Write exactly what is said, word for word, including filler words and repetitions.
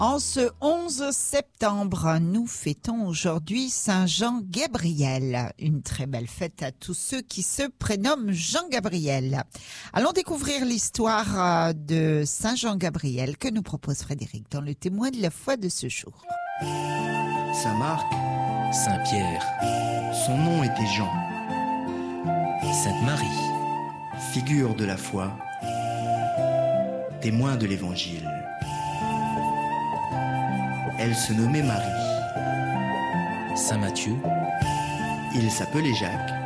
En ce onze septembre, nous fêtons aujourd'hui Saint Jean Gabriel. Une très belle fête à tous ceux qui se prénomment Jean Gabriel. Allons découvrir l'histoire de Saint Jean Gabriel que nous propose Frédéric dans le témoin de la foi de ce jour. Saint Marc, Saint Pierre, son nom était Jean, Sainte Marie, figure de la foi, témoin de l'Évangile. Elle se nommait Marie. Saint Matthieu, Il s'appelait Jacques.